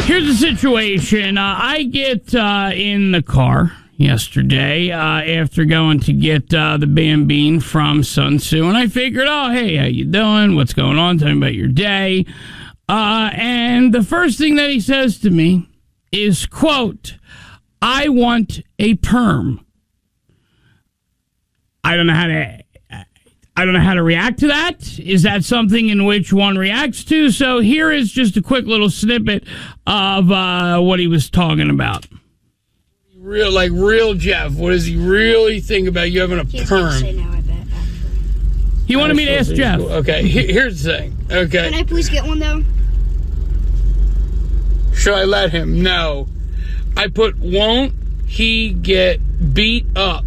Here's the situation. I get in the car yesterday after going to get the Bambine from Sun Tzu, and I figured, oh, hey, how you doing? What's going on? Tell me about your day. And the first thing that he says to me is, quote, I want a perm. I don't know how to react to that. Is that something in which one reacts to? So here is just a quick little snippet of what he was talking about. Real Jeff. What does he really think about you having a perm? Say no, I bet, actually. He wanted me to ask Jeff. Okay, here's the thing. Okay. Can I please get one, though? Should I let him? No. I put, won't he get beat up?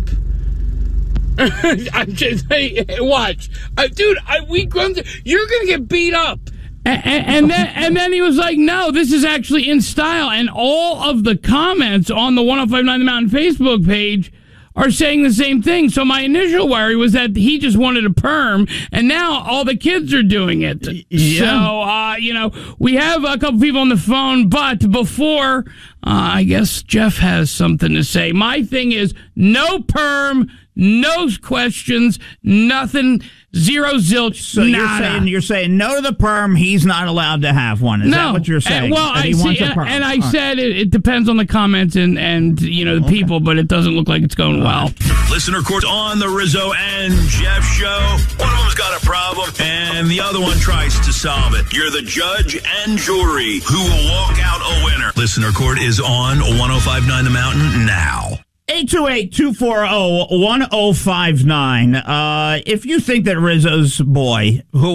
I'm just saying, watch. Dude, you're going to get beat up. And then he was like, no, this is actually in style. And all of the comments on the 1059 The Mountain Facebook page are saying the same thing. So my initial worry was that he just wanted a perm, and now all the kids are doing it. Yeah. So, we have a couple people on the phone, but before, I guess Jeff has something to say. My thing is no perm, no questions, nothing, zero zilch, so nada. You're saying no to the perm, he's not allowed to have one. Is that what you're saying? I said it depends on the comments and the people, but it doesn't look like it's going well. Listener court on the Rizzo and Jeff show. One of them's got a problem, and the other one tries to solve it. You're the judge and jury who will walk out a winner. Listener court is on 1059 The Mountain now. 828-240-1059. If you think that Rizzo's boy, who